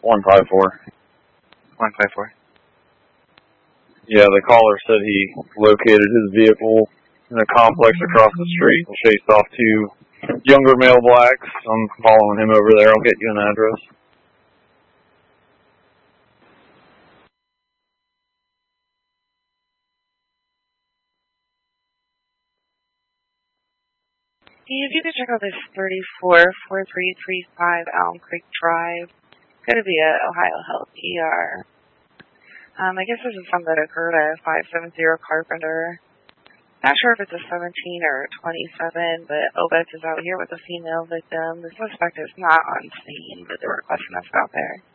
154. 154. Yeah, the caller said he located his vehicle in a complex across the street and chased off two younger male blacks. I'm following him over there. I'll get you an address. If you could check out this 344335 Elm Creek Drive. It's going to be at Ohio Health ER. I guess this is something that occurred at 570 Carpenter. Not sure if it's a 17 or 27, but OBEX is out here with a female victim. The suspect is not on scene, but they're requesting us out there.